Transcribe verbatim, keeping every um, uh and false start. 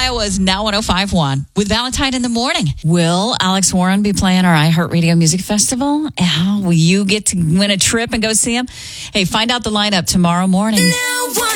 Iowa's Now one oh five point one with Valentine in the morning. Will Alex Warren be playing our iHeartRadio Music Festival? How will you get to win a trip and go see him? Hey, find out the lineup tomorrow morning.